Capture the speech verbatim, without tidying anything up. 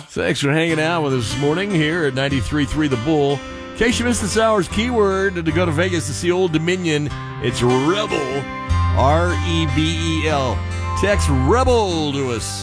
Thanks for hanging out with us this morning here at ninety-three point three The Bull. In case you missed this hour's keyword to go to Vegas to see Old Dominion, it's Rebel, R E B E L. Text Rebel to us.